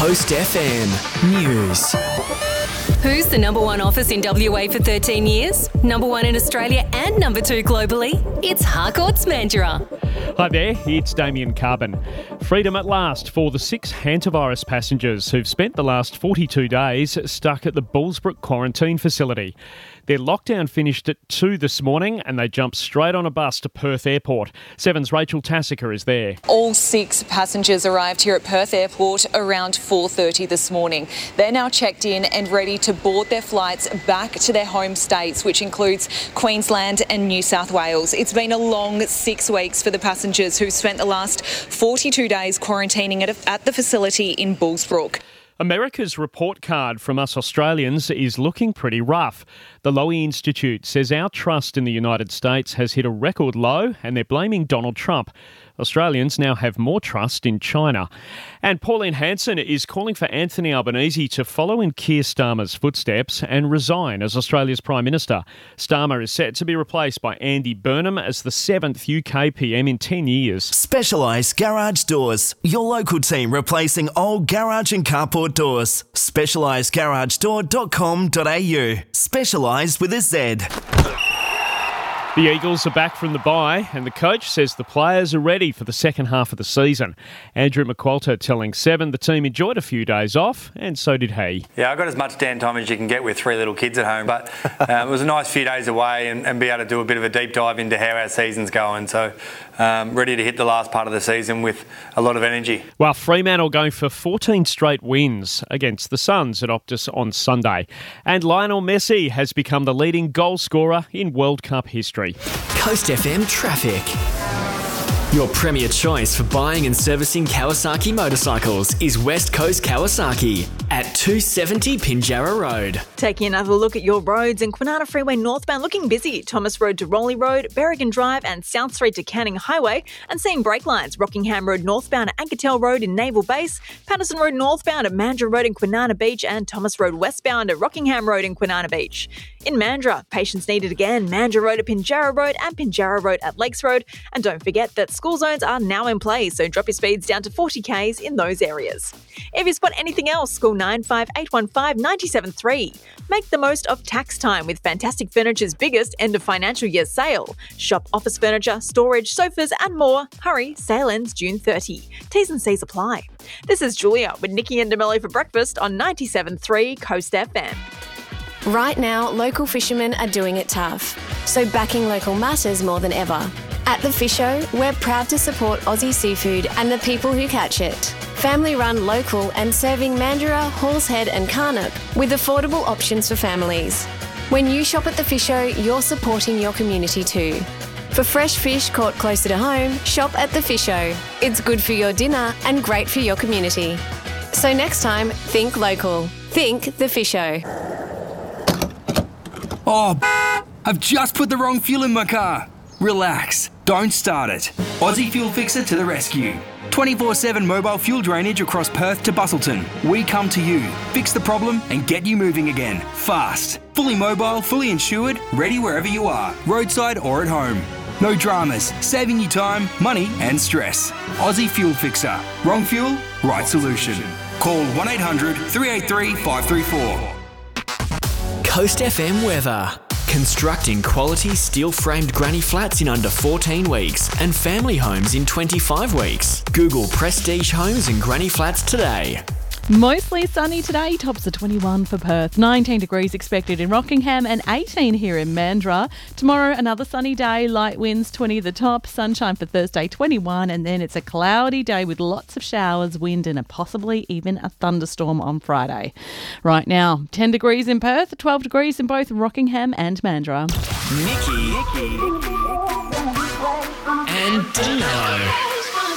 Coast FM News. Who's the number one office in WA for 13 years? Number one in Australia and number two globally? It's Harcourts Mandurah. Hi there, it's Damien Carbon. Freedom at last for the 6 hantavirus passengers who've spent the last 42 days stuck at the Bullsbrook quarantine facility. Their lockdown finished at 2 this morning and they jumped straight on a bus to Perth Airport. 7's Rachel Tassica is there. All 6 passengers arrived here at Perth Airport around 4:30 this morning. They're now checked in and ready to board their flights back to their home states, which includes Queensland and New South Wales. It's been a long 6 weeks for the passengers who've spent the last 42 days quarantining at the facility in Bullsbrook. America's report card from us Australians is looking pretty rough. The Lowy Institute says our trust in the United States has hit a record low and they're blaming Donald Trump. Australians now have more trust in China. And Pauline Hanson is calling for Anthony Albanese to follow in Keir Starmer's footsteps and resign as Australia's Prime Minister. Starmer is set to be replaced by Andy Burnham as the 7th UK PM in 10 years. Specialised Garage Doors. Your local team replacing old garage and carport doors. SpecialisedGarageDoor.com.au. Specialised with a Z. The Eagles are back from the bye and the coach says the players are ready for the second half of the season. Andrew McQualter telling 7 the team enjoyed a few days off and so did he. Yeah, I got as much downtime as you can get with 3 little kids at home, but it was a nice few days away and be able to do a bit of a deep dive into how our season's going. So ready to hit the last part of the season with a lot of energy. Well, Fremantle going for 14 straight wins against the Suns at Optus on Sunday. And Lionel Messi has become the leading goal scorer in World Cup history. Coast FM Traffic. Your premier choice for buying and servicing Kawasaki motorcycles is West Coast Kawasaki at 270 Pinjarra Road. Taking another look at your roads, and Kwinana Freeway northbound looking busy. Thomas Road to Rowley Road, Berrigan Drive and South Street to Canning Highway, and seeing brake lines. Rockingham Road northbound at Ankertel Road in Naval Base, Patterson Road northbound at Mandurah Road in Kwinana Beach, and Thomas Road westbound at Rockingham Road in Kwinana Beach. In Mandurah, patience needed again. Mandurah Road at Pinjarra Road and Pinjarra Road at Lakes Road. And don't forget that school zones are now in place, so drop your speeds down to 40 k's in those areas. If you spot anything else, call 95815 973. Make the most of tax time with Fantastic Furniture's biggest end of financial year sale. Shop office furniture, storage, sofas and more. Hurry, sale ends June 30. T's and C's apply. This is Julia with Nikki and DeMello for breakfast on 97.3 Coast FM. Right now, local fishermen are doing it tough, so backing local matters more than ever. At The Fish Show, we're proud to support Aussie seafood and the people who catch it. Family run, local and serving Mandurah, Halls Head and Carnup with affordable options for families. When you shop at The Fish Show, you're supporting your community too. For fresh fish caught closer to home, shop at The Fish Show. It's good for your dinner and great for your community. So next time, think local. Think The Fish Show. Oh, I've just put the wrong fuel in my car. Relax, don't start it. Aussie Fuel Fixer to the rescue. 24/7 mobile fuel drainage across Perth to Busselton. We come to you, fix the problem and get you moving again. Fast. Fully mobile, fully insured, ready wherever you are, roadside or at home. No dramas, saving you time, money and stress. Aussie Fuel Fixer. Wrong fuel, right solution. Call 1800 383 534. Coast FM weather. Constructing quality steel-framed granny flats in under 14 weeks and family homes in 25 weeks. Google Prestige Homes and Granny Flats today. Mostly sunny today, tops of 21 for Perth, 19 degrees expected in Rockingham and 18 here in Mandurah. Tomorrow, another sunny day, light winds, 20 the top, sunshine for Thursday, 21, and then it's a cloudy day with lots of showers, wind and possibly even a thunderstorm on Friday. Right now, 10 degrees in Perth, 12 degrees in both Rockingham and Mandurah. Nikki and DeMello.